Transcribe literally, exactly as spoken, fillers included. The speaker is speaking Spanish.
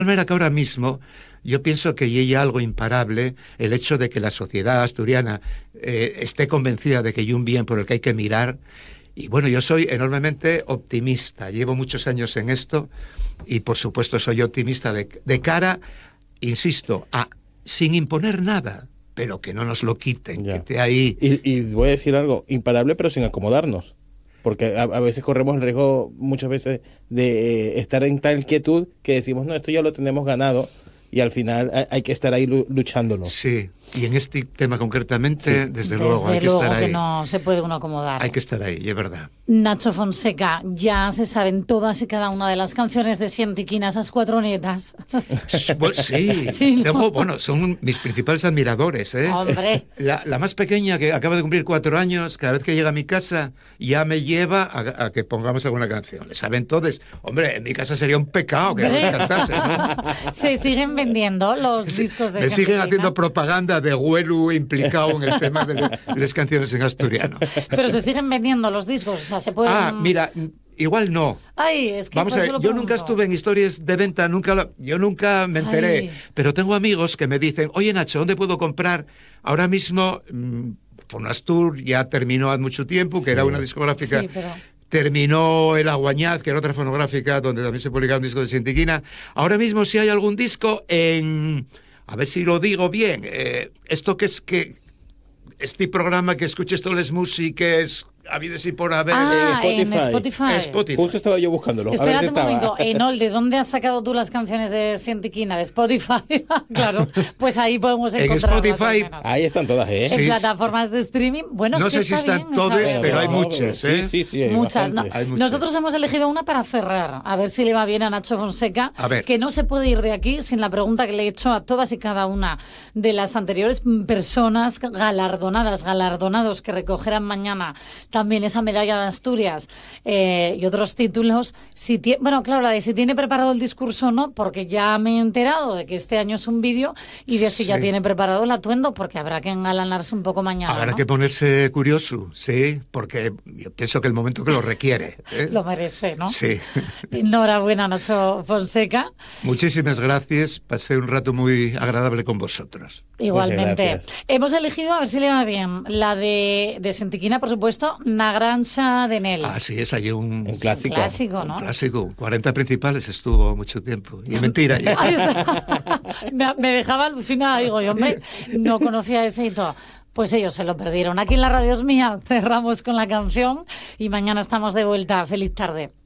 manera que ahora mismo yo pienso que hay algo imparable el hecho de que la sociedad asturiana eh, esté convencida de que hay un bien por el que hay que mirar. Y bueno, yo soy enormemente optimista, llevo muchos años en esto y por supuesto soy optimista de, de cara, insisto, a sin imponer nada, pero que no nos lo quiten, Ya. que esté ahí. Y, y voy a decir algo, imparable pero sin acomodarnos. Porque a, a veces corremos el riesgo muchas veces de eh, estar en tal quietud que decimos, no, esto ya lo tenemos ganado y al final hay, hay que estar ahí lu- luchándolo. Sí, y en este tema concretamente, Sí. desde luego, hay que luego estar que ahí. no se puede uno acomodar. Hay que estar ahí, es verdad. Nacho Fonseca, ya se saben todas y cada una de las canciones de Sientiquina, esas cuatro nietas. Bueno, sí, Sí, ¿no? tengo, bueno, son mis principales admiradores, ¿eh? Hombre. La, la más pequeña, que acaba de cumplir cuatro años, cada vez que llega a mi casa, ya me lleva a, a que pongamos alguna canción. Le saben todos. Hombre, en mi casa sería un pecado que no les cantase, ¿no? Se siguen vendiendo los discos de Me siguen Sientiquina. haciendo propaganda de Huelu implicado en el tema de las canciones en asturiano. Pero se siguen vendiendo los discos, o sea, se pueden... Ah, mira, igual no. Ay, es que Vamos a por ver, eso lo yo nunca pregunto. estuve en historias de venta, nunca lo- yo nunca me enteré, Ay. pero tengo amigos que me dicen, oye Nacho, ¿dónde puedo comprar? Ahora mismo, mmm, Fonastur ya terminó hace mucho tiempo, que era una discográfica, Sí, pero... terminó El Aguañaz, que era otra fonográfica donde también se publicaba un disco de Sientiquina. Ahora mismo si hay algún disco en, a ver si lo digo bien, eh, esto que es que, este programa que escuches todas las músicas, habidas y por haber, Ah, eh, en Spotify. Spotify. Justo estaba yo buscándolo. a ver Espérate si un estaba. momento, Enol, ¿de dónde has sacado tú las canciones de Sientiquina? ¿De Spotify? Claro, pues ahí podemos En encontrarlas. Spotify, al menos. Ahí están todas, ¿eh? En Sí. plataformas de streaming, bueno, No es que sé si está están bien, todas, está bien. pero hay No, muchas, ¿eh? Sí, sí, sí. hay Muchas, no. bastantes. Hay muchas. Nosotros hemos elegido una para cerrar, a ver si le va bien a Nacho Fonseca, A ver. que no se puede ir de aquí sin la pregunta que le he hecho a todas y cada una de las anteriores personas galardonadas, galardonados que recogerán mañana también esa medalla de Asturias eh, y otros títulos. Si tie- bueno, claro, la de si tiene preparado el discurso o no, porque ya me he enterado de que este año es un vídeo y de si Sí. ya tiene preparado el atuendo, porque habrá que engalanarse un poco mañana. Habrá ¿no? que ponerse curioso, sí, porque yo pienso que el momento que lo requiere. ¿eh? Lo merece, ¿no? Sí. Enhorabuena, Nacho Fonseca. Muchísimas gracias, pasé un rato muy agradable con vosotros. Igualmente. gracias. Hemos elegido, a ver si le va bien, la de, de Sientiquina, por supuesto, Na Granxa de Nel. Así es, hay un, Un clásico. Clásico, un ¿no? clásico. cuarenta principales estuvo mucho tiempo. Y mentira. ya. Ahí está. me, me dejaba alucinada, digo yo, hombre, no conocía ese y todo. Pues ellos se lo perdieron. Aquí en la radio es mía, cerramos con la canción y mañana estamos de vuelta. Feliz tarde.